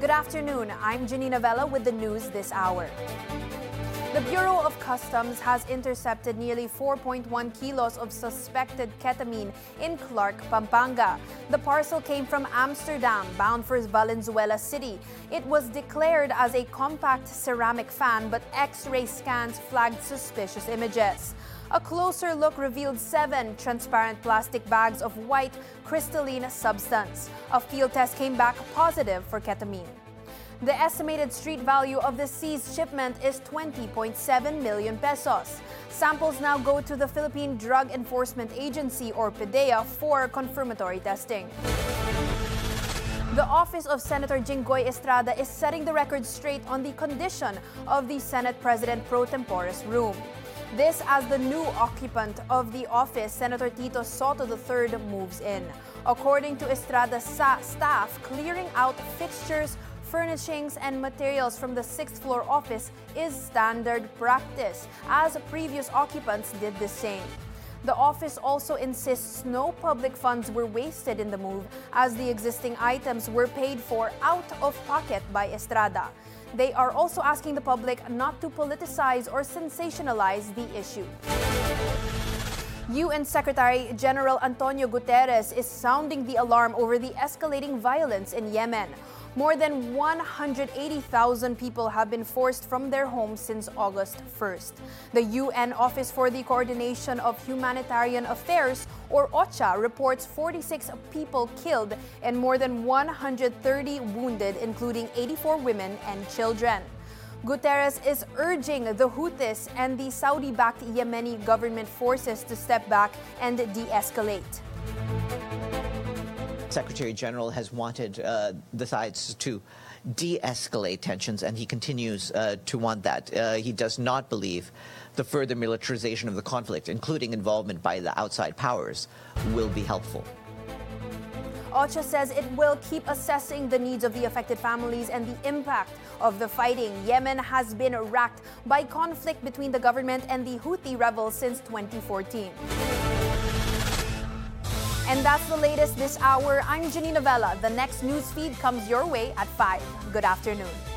Good afternoon. I'm Janina Vela with the news this hour. The Bureau of Customs has intercepted nearly 4.1 kilos of suspected ketamine in Clark, Pampanga. The parcel came from Amsterdam, bound for Valenzuela City. It was declared as a compact ceramic fan, but X-ray scans flagged suspicious images. A closer look revealed 7 transparent plastic bags of white crystalline substance. A field test came back positive for ketamine. The estimated street value of the seized shipment is 20.7 million pesos. Samples now go to the Philippine Drug Enforcement Agency or PDEA for confirmatory testing. The office of Senator Jinggoy Estrada is setting the record straight on the condition of the Senate President pro tempore's room. This as the new occupant of the office, Senator Tito Soto III, moves in. According to Estrada's staff, clearing out fixtures, furnishings, and materials from the 6th floor office is standard practice, as previous occupants did the same. The office also insists no public funds were wasted in the move, as the existing items were paid for out of pocket by Estrada. They are also asking the public not to politicize or sensationalize the issue. UN Secretary General Antonio Guterres is sounding the alarm over the escalating violence in Yemen. More than 180,000 people have been forced from their homes since August 1st. The UN Office for the Coordination of Humanitarian Affairs, or OCHA, reports 46 people killed and more than 130 wounded, including 84 women and children. Guterres is urging the Houthis and the Saudi-backed Yemeni government forces to step back and de-escalate. Secretary General has wanted the sides to de-escalate tensions, and he continues to want that. He does not believe the further militarization of the conflict, including involvement by the outside powers, will be helpful. OCHA says it will keep assessing the needs of the affected families and the impact of the fighting. Yemen has been racked by conflict between the government and the Houthi rebels since 2014. And that's the latest this hour. I'm Janina Vela. The next news feed comes your way at 5. Good afternoon.